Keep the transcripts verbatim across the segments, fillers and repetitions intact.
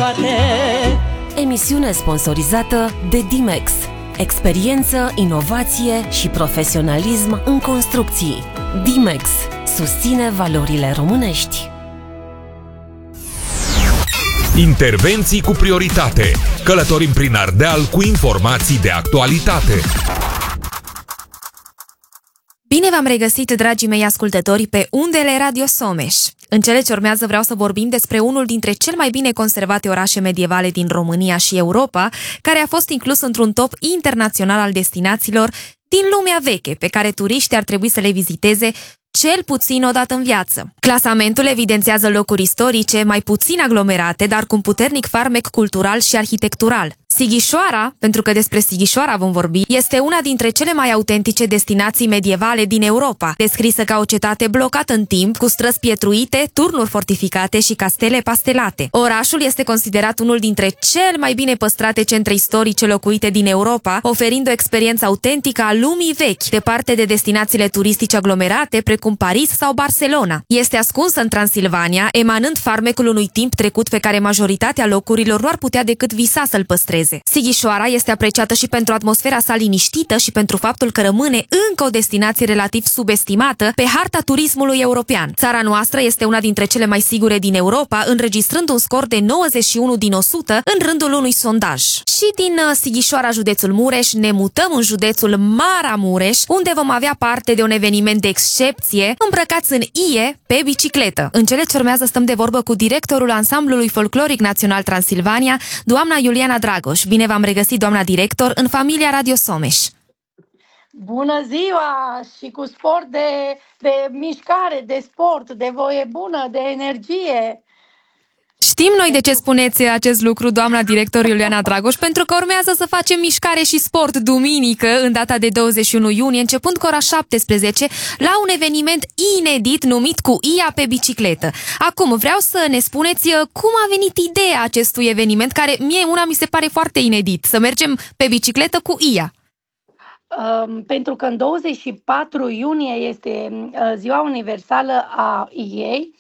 toate. Emisiune sponsorizată de Dimex. Experiență, inovație și profesionalism în construcții. Dimex susține valorile românești. Intervenții cu prioritate. Călătorim prin Ardeal cu informații de actualitate. Bine v-am regăsit, dragii mei ascultători, pe undele Radio Someș. În cele ce urmează vreau să vorbim despre unul dintre cel mai bine conservate orașe medievale din România și Europa, care a fost inclus într-un top internațional al destinațiilor din lumea veche, pe care turiștii ar trebui să le viziteze cel puțin o dată în viață. Clasamentul evidențiază locuri istorice mai puțin aglomerate, dar cu un puternic farmec cultural și arhitectural. Sighișoara, pentru că despre Sighișoara vom vorbi, este una dintre cele mai autentice destinații medievale din Europa, descrisă ca o cetate blocată în timp, cu străzi pietruite, turnuri fortificate și castele pastelate. Orașul este considerat unul dintre cel mai bine păstrate centre istorice locuite din Europa, oferind o experiență autentică a lumii vechi, departe de destinațiile turistice aglomerate, precum Paris sau Barcelona. Este ascunsă în Transilvania, emanând farmecul unui timp trecut pe care majoritatea locurilor nu ar putea decât visa să-l păstreze. Sighișoara este apreciată și pentru atmosfera sa liniștită și pentru faptul că rămâne încă o destinație relativ subestimată pe harta turismului european. Țara noastră este una dintre cele mai sigure din Europa, înregistrând un scor de nouăzeci și unu din o sută în rândul unui sondaj. Și din Sighișoara, județul Mureș, ne mutăm în județul Maramureș, unde vom avea parte de un eveniment de excepție, îmbrăcați în ie pe bicicletă. În cele ce urmează stăm de vorbă cu directorul Ansamblului Folcloric Național Transilvania, doamna Iuliana Dragoș. Bine v-am regăsit, doamna director, în familia Radio Someș. Bună ziua! Și cu sport de, de mișcare, de sport, de voie bună, de energie. Știm noi de ce spuneți acest lucru, doamna director Iuliana Dragoș, pentru că urmează să facem mișcare și sport duminică, în data de douăzeci și unu iunie, începând cu ora șaptesprezece, la un eveniment inedit numit Cu Ia pe bicicletă. Acum, vreau să ne spuneți cum a venit ideea acestui eveniment, care mie una mi se pare foarte inedit, să mergem pe bicicletă cu Ia. Um, pentru că în douăzeci și patru iunie este uh, ziua universală a iei,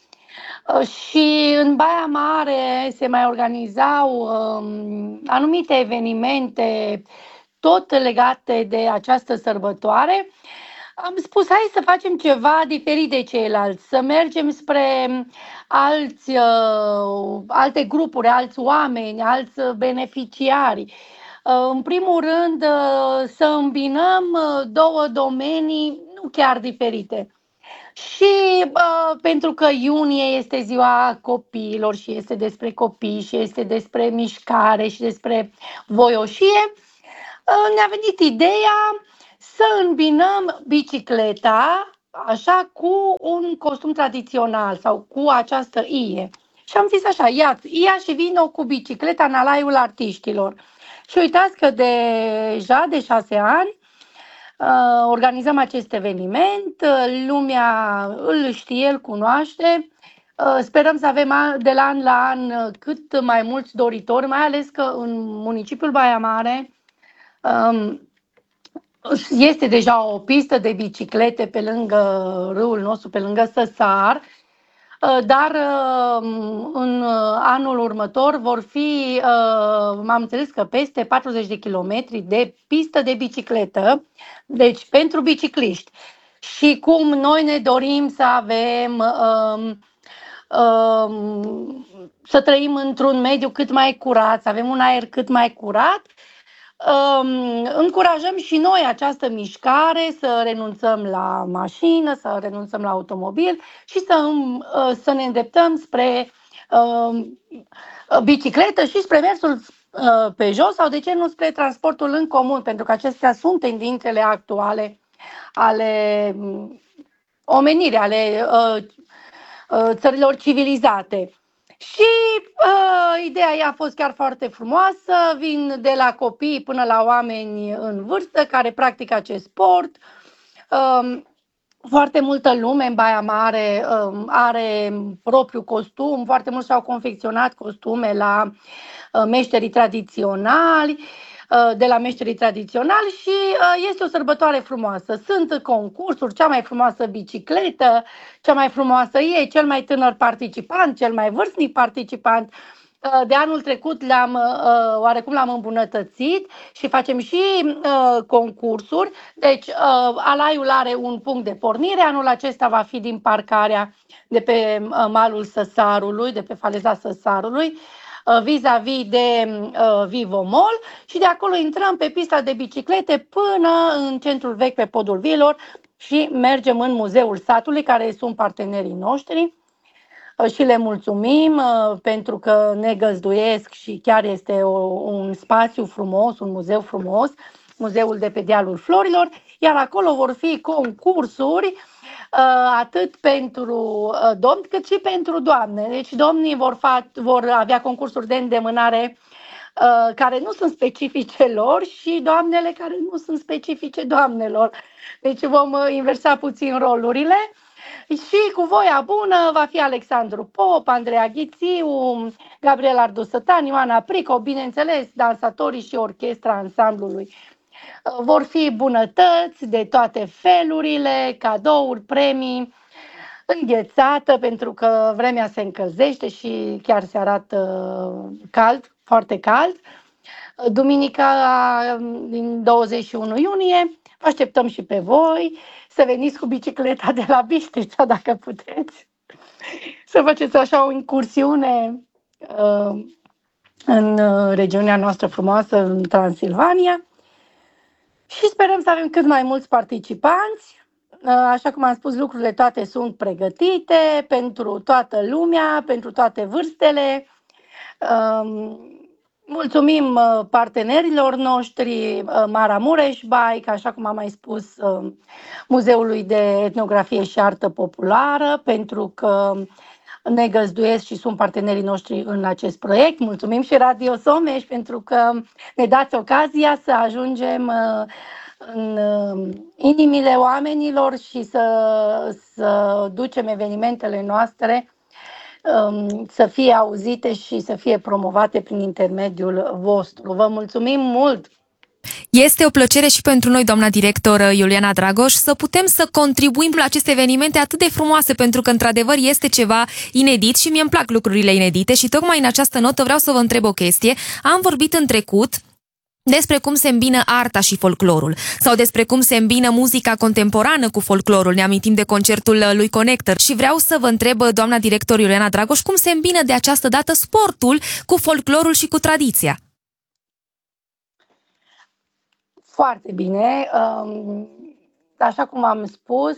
și în Baia Mare se mai organizau um, anumite evenimente tot legate de această sărbătoare. Am spus, hai să facem ceva diferit de ceilalți, să mergem spre alți, uh, alte grupuri, alți oameni, alți beneficiari. Uh, în primul rând, uh, să îmbinăm două domenii nu chiar diferite. Și uh, pentru că iunie este ziua copiilor și este despre copii și este despre mișcare și despre voioșie, uh, ne-a venit ideea să îmbinăm bicicleta așa cu un costum tradițional sau cu această ie. Și am zis așa, ia, ia și vino cu bicicleta în alaiul artiștilor. Și uitați că deja de șase ani organizăm acest eveniment, lumea îl știe, îl cunoaște, sperăm să avem de la an la an cât mai mulți doritori, mai ales că în municipiul Baia Mare este deja o pistă de biciclete pe lângă râul nostru, pe lângă Săsar, dar în anul următor vor fi, m-am înțeles că peste patruzeci de kilometri de pistă de bicicletă, deci pentru bicicliști. Și cum noi ne dorim să avem, um, um, să trăim într-un mediu cât mai curat, să avem un aer cât mai curat, um, încurajăm și noi această mișcare, să renunțăm la mașină, să renunțăm la automobil și să, uh, să ne îndreptăm spre uh, bicicletă și spre mersul uh, pe jos sau de ce nu spre transportul în comun, pentru că acestea sunt tendințele actuale ale um, omenirii, ale uh, uh, țărilor civilizate. Și uh, ideea ei a fost chiar foarte frumoasă, vin de la copii până la oameni în vârstă care practică acest sport. Uh, foarte multă lume în Baia Mare uh, are propriul costum, foarte mulți și-au confecționat costume la uh, meșterii tradiționali, uh, de la meșterii tradiționali și uh, este o sărbătoare frumoasă. Sunt concursuri, cea mai frumoasă bicicletă, cea mai frumoasă e, cel mai tânăr participant, cel mai vârstnic participant. de anul trecut le-am, oarecum l-am îmbunătățit și facem și concursuri. Deci Alaiul are un punct de pornire, anul acesta va fi din parcarea de pe malul Săsarului, de pe faleza Săsarului, vis-a-vis de Vivo Mall, și de acolo intrăm pe pista de biciclete până în centrul vechi pe Podul Viilor și mergem în Muzeul Satului, care sunt partenerii noștri. Și le mulțumim pentru că ne găzduiesc și chiar este o, un spațiu frumos, un muzeu frumos, muzeul de pe dealul Florilor, iar acolo vor fi concursuri atât pentru domni cât și pentru doamne. Deci domnii vor, fa- vor avea concursuri de îndemânare care nu sunt specifice lor și doamnele care nu sunt specifice doamnelor. Deci vom inversa puțin rolurile. Și cu voia bună va fi Alexandru Pop, Andreea Ghițiu, Gabriel Ardu Sătan, Ioana Prico, bineînțeles, dansatorii și orchestra ansamblului. Vor fi bunătăți de toate felurile, cadouri, premii, înghețată, pentru că vremea se încălzește și chiar se arată cald, foarte cald. Duminica din douăzeci și unu iunie, așteptăm și pe voi să veniți cu bicicleta de la Bistrița, dacă puteți, să faceți așa o incursiune uh, în regiunea noastră frumoasă, în Transilvania, și sperăm să avem cât mai mulți participanți. Uh, așa cum am spus, lucrurile toate sunt pregătite pentru toată lumea, pentru toate vârstele. Uh, Mulțumim partenerilor noștri, Maramureș Bike, așa cum am mai spus, Muzeului de Etnografie și Artă Populară, pentru că ne găzduiesc și sunt partenerii noștri în acest proiect. Mulțumim și Radio Someș pentru că ne dați ocazia să ajungem în inimile oamenilor și să, să ducem evenimentele noastre să fie auzite și să fie promovate prin intermediul vostru. Vă mulțumim mult! Este o plăcere și pentru noi, doamna director Iuliana Dragoș, să putem să contribuim la aceste evenimente atât de frumoase, pentru că, într-adevăr, este ceva inedit și mie îmi plac lucrurile inedite și tocmai în această notă vreau să vă întreb o chestie. Am vorbit în trecut despre cum se îmbină arta și folclorul sau despre cum se îmbină muzica contemporană cu folclorul. Ne amintim de concertul lui Connector și vreau să vă întreb, doamna director Iuliana Dragoș, cum se îmbină de această dată sportul cu folclorul și cu tradiția? Foarte bine. Așa cum am spus,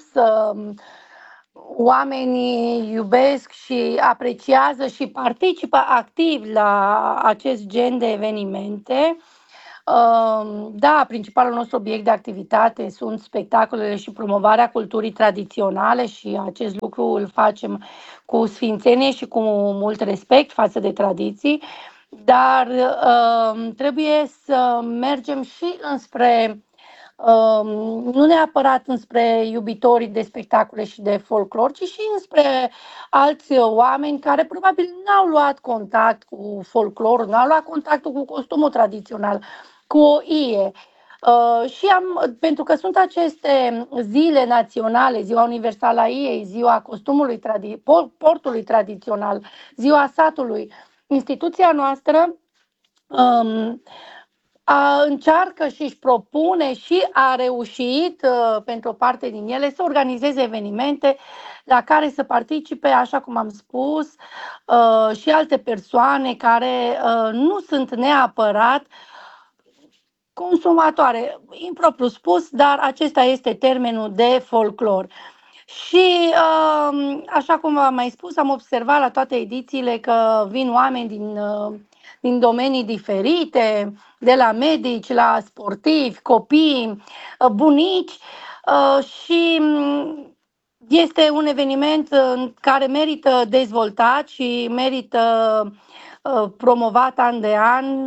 oamenii iubesc și apreciază și participă activ la acest gen de evenimente. Da, principalul nostru obiect de activitate sunt spectacolele și promovarea culturii tradiționale și acest lucru îl facem cu sfințenie și cu mult respect față de tradiții, dar trebuie să mergem și înspre, nu neapărat înspre iubitorii de spectacole și de folclor, ci și înspre alți oameni care probabil n-au luat contact cu folclorul, n-au luat contactul cu costumul tradițional, cu o ie. Uh, și am, pentru că sunt aceste zile naționale, Ziua Universală a Iei, Ziua Costumului tradi- Portului Tradițional, Ziua Satului, instituția noastră um, a, încearcă și își propune și a reușit, uh, pentru o parte din ele, să organizeze evenimente la care să participe, așa cum am spus, uh, și alte persoane care uh, nu sunt neapărat consumatoare, impropriu spus, dar acesta este termenul de folclor. Și așa cum am mai spus, am observat la toate edițiile că vin oameni din, din domenii diferite, de la medici, la sportivi, copii, bunici, și este un eveniment care merită dezvoltat și merită promovat an de an,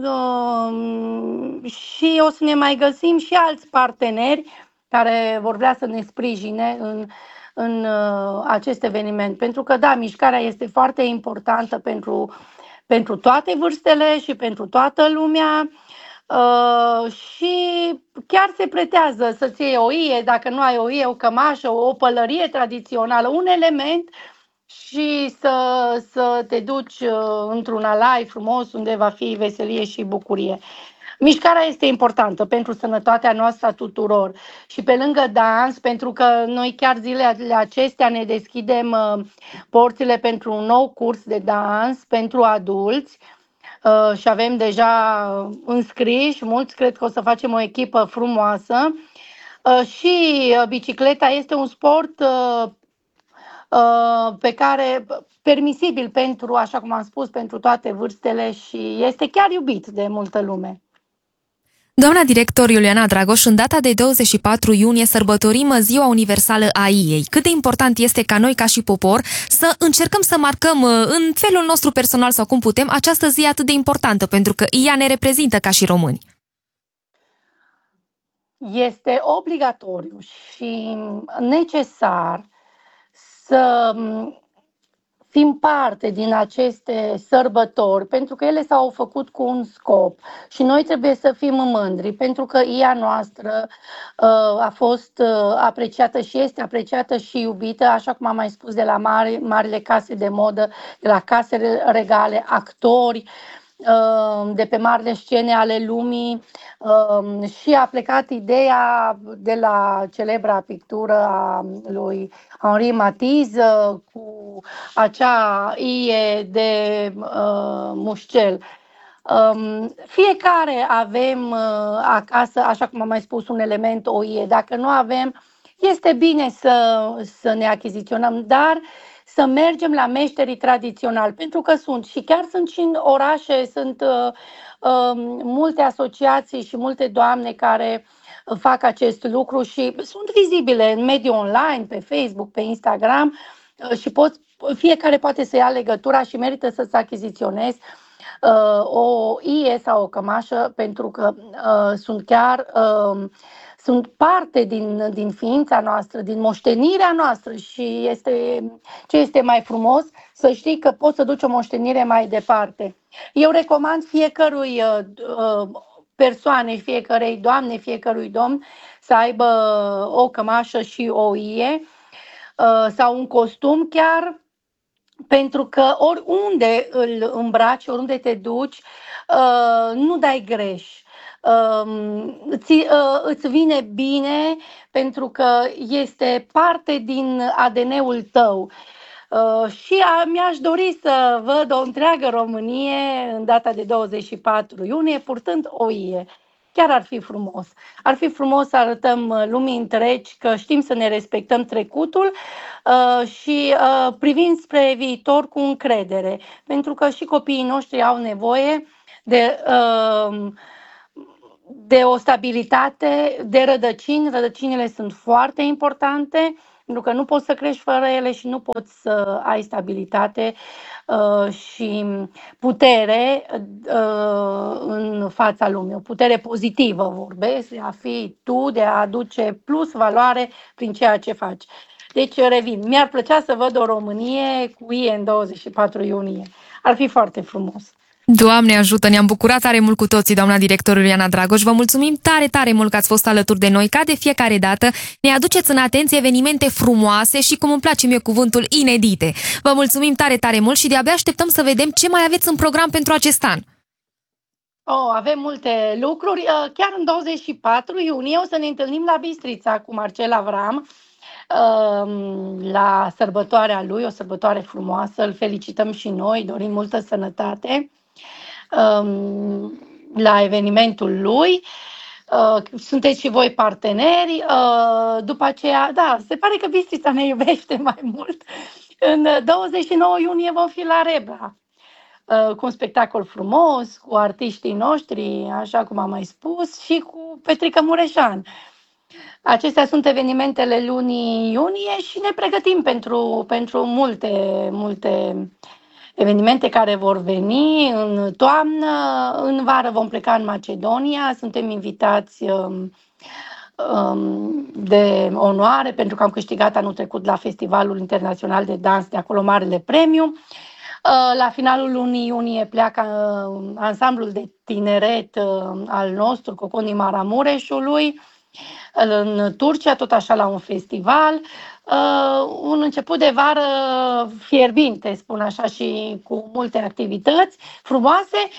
și o să ne mai găsim și alți parteneri care vor vrea să ne sprijine în, în acest eveniment. Pentru că, da, mișcarea este foarte importantă pentru, pentru toate vârstele și pentru toată lumea. Uh, și chiar se pretează să-ți iei o ie, dacă nu ai o ie, o cămașă, o pălărie tradițională, un element și să, să te duci într-un alai frumos unde va fi veselie și bucurie. Mișcarea este importantă pentru sănătatea noastră a tuturor și pe lângă dans, pentru că noi chiar zilele acestea ne deschidem porțile pentru un nou curs de dans pentru adulți și avem deja înscriși, mulți cred că o să facem o echipă frumoasă și bicicleta este un sport pe care permisibil pentru, așa cum am spus, pentru toate vârstele și este chiar iubit de multă lume. Doamna director Iuliana Dragoș, în data de douăzeci și patru iunie sărbătorim Ziua Universală a I E I. Cât de important este ca noi, ca și popor, să încercăm să marcăm în felul nostru personal sau cum putem această zi atât de importantă, pentru că ea ne reprezintă ca și români. Este obligatoriu și necesar să fim parte din aceste sărbători, pentru că ele s-au făcut cu un scop și noi trebuie să fim mândri, pentru că I A noastră uh, a fost uh, apreciată și este apreciată și iubită, așa cum am mai spus, de la mari, marile case de modă, de la casele regale, actori, de pe marile scene ale lumii și a plecat ideea de la celebra pictură a lui Henri Matisse cu acea ie de uh, mușcel. Um, fiecare avem uh, acasă, așa cum am mai spus, un element, o ie. Dacă nu avem, este bine să, să ne achiziționăm, dar să mergem la meșterii tradiționali, pentru că sunt și chiar sunt și în orașe, sunt uh, uh, multe asociații și multe doamne care fac acest lucru și sunt vizibile în mediul online, pe Facebook, pe Instagram uh, și pot, fiecare poate să ia legătura și merită să se achiziționezi uh, o ie sau o cămașă, pentru că uh, sunt chiar... Uh, sunt parte din, din ființa noastră, din moștenirea noastră și este, ce este mai frumos, să știi că poți să duci o moștenire mai departe. Eu recomand fiecărui uh, persoane, fiecărei doamne, fiecărui domn să aibă o cămașă și o ie uh, sau un costum chiar, pentru că oriunde îl îmbraci, oriunde te duci, uh, nu dai greș. Uh, îți, uh, îți vine bine pentru că este parte din A D N-ul tău. Uh, și a, mi-aș dori să văd o întreagă Românie în data de douăzeci și patru iunie purtând o ie. Chiar ar fi frumos. Ar fi frumos să arătăm lumii întregi că știm să ne respectăm trecutul uh, și uh, privind spre viitor cu încredere. Pentru că și copiii noștri au nevoie de... Uh, de o stabilitate, de rădăcini. Rădăcinile sunt foarte importante, pentru că nu poți să crești fără ele și nu poți să ai stabilitate uh, și putere uh, în fața lumii. O putere pozitivă vorbesc, de a fi tu, de a aduce plus valoare prin ceea ce faci. Deci, revin, mi-ar plăcea să văd o Românie cu ie în douăzeci și patru iunie. Ar fi foarte frumos. Doamne ajută, ne-am bucurat tare mult cu toții, doamna director Iuliana Dragoș. Vă mulțumim tare, tare mult că ați fost alături de noi. Ca de fiecare dată, ne aduceți în atenție evenimente frumoase și, cum îmi place mie cuvântul, inedite. Vă mulțumim tare, tare mult și de-abia așteptăm să vedem ce mai aveți în program pentru acest an. Oh, avem multe lucruri. Chiar în douăzeci și patru iunie o să ne întâlnim la Bistrița cu Marcel Avram, la sărbătoarea lui, o sărbătoare frumoasă. Îl felicităm și noi, dorim multă sănătate la evenimentul lui. Sunteți și voi parteneri. După aceea, da, se pare că Bistrița ne iubește mai mult. În douăzeci și nouă iunie vom fi la Rebra, cu un spectacol frumos, cu artiștii noștri, așa cum am mai spus, și cu Petrică Mureșan. Acestea sunt evenimentele lunii iunie și ne pregătim pentru, pentru multe, multe evenimente care vor veni în toamnă. În vară vom pleca în Macedonia, suntem invitați um, um, de onoare pentru că am câștigat anul trecut la Festivalul Internațional de Dans de acolo Marele Premiu. La finalul lunii iunie pleacă ansamblul de tineret al nostru, Coconii Maramureșului. în Turcia, tot așa la un festival. Un început de vară fierbinte, spun așa, și cu multe activități frumoase.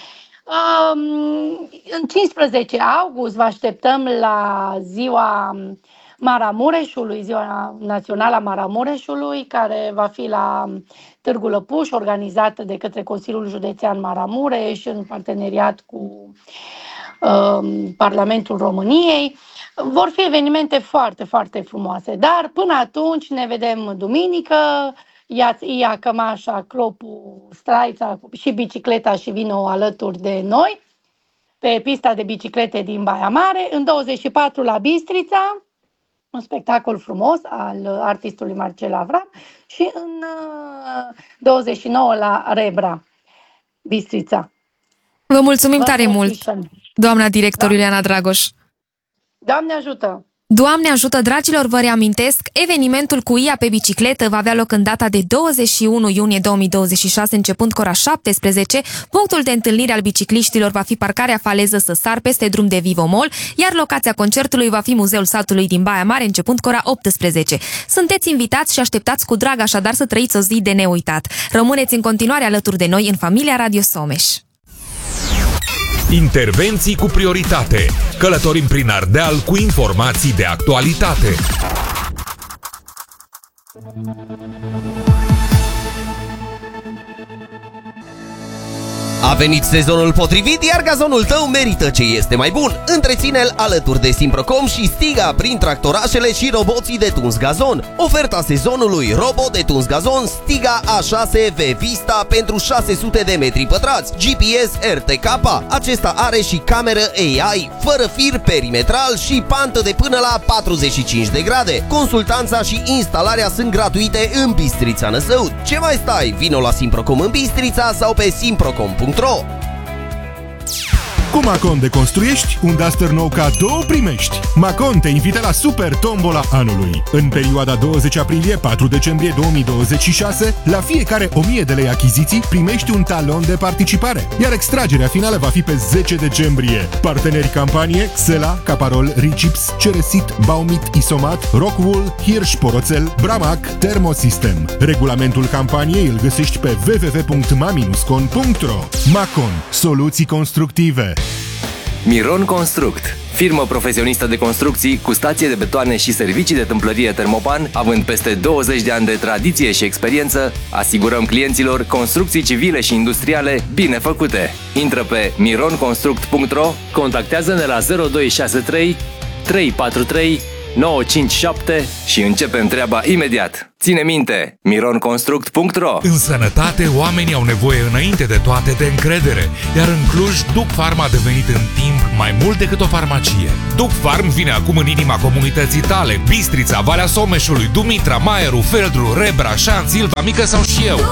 În cincisprezece august vă așteptăm la ziua Maramureșului, ziua națională a Maramureșului, care va fi la Târgu Lăpuș, organizată de către Consiliul Județean Maramureș în parteneriat cu uh, Parlamentul României. Vor fi evenimente foarte, foarte frumoase, dar până atunci ne vedem duminică. Ia-ți ia cămașa, clopul, straița și bicicleta și vino alături de noi pe pista de biciclete din Baia Mare. În douăzeci și patru la Bistrița, un spectacol frumos al artistului Marcel Avram, și în douăzeci și nouă la Rebra, Bistrița. Vă mulțumim Vă tare mult, doamna director, da? Iuliana Dragoș. Doamne ajută! Doamne ajută, dragilor, vă reamintesc, evenimentul cu I A pe bicicletă va avea loc în data de douăzeci și unu iunie două mii douăzeci și șase, începând cu ora șaptesprezece. Punctul de întâlnire al bicicliștilor va fi parcarea Faleză Săsar peste drum de Vivomol, iar locația concertului va fi Muzeul Satului din Baia Mare, începând cu ora optsprezece. Sunteți invitați și așteptați cu drag așadar să trăiți o zi de neuitat. Rămâneți în continuare alături de noi în familia Radio Someș. Intervenții cu prioritate. Călătorim prin Ardeal cu informații de actualitate. A venit sezonul potrivit, iar gazonul tău merită ce este mai bun. Întreține-l alături de Simprocom și Stiga prin tractorașele și roboții de tuns gazon. Oferta sezonului: robot de tuns gazon Stiga A șase V Vista pentru șase sute de metri pătrați, G P S R T K. Acesta are și cameră A I, fără fir perimetral și pantă de până la patruzeci și cinci de grade. Consultanța și instalarea sunt gratuite în Bistrița Năsăud. Ce mai stai? Vino la Simprocom în Bistrița sau pe simprocom punct ro. Cu Macon de construiești, un Duster nou cadou primești. Macon te invită la Super Tombola anului. În perioada douăzeci aprilie - patru decembrie două mii douăzeci și șase, la fiecare o mie de lei achiziții primești un talon de participare, iar extragerea finală va fi pe zece decembrie. Parteneri campanie: Xela, Caparol, Ricips, Ceresit, Baumit, Isomat, Rockwool, Hirsch Poroțel, Bramac, Thermosystem. Regulamentul campaniei îl găsești pe w w w punct ma con punct ro. Macon, soluții constructive. Miron Construct, firmă profesionistă de construcții cu stație de betoane și servicii de tâmplărie Termopan, având peste douăzeci de ani de tradiție și experiență, asigurăm clienților construcții civile și industriale bine făcute. Intră pe miron construct punct ro, contactează-ne la zero doi șase trei trei patru trei nouă cinci șapte și începem treaba imediat. Ține minte, miron construct punct ro. În sănătate, oamenii au nevoie înainte de toate de încredere, iar în Cluj, Duc Farm a devenit în timp mai mult decât o farmacie. Duc Farm vine acum în inima comunității tale: Bistrița, Valea Someșului, Dumitra, Maieru, Feldru, Rebra, Șanț, Ilva Mică sau și eu.